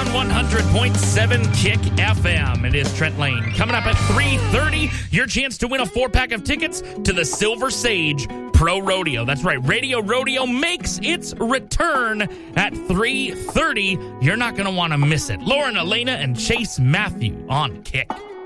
100.7 Kick FM. It is Trent Lane. Coming up at 3:30, your chance to win a 4-pack of tickets to the Silver Sage Pro Rodeo. That's right, Radio Rodeo makes its return at 3:30. You're not going to want to miss it. Lauren, Elena, and Chase Matthew on Kick.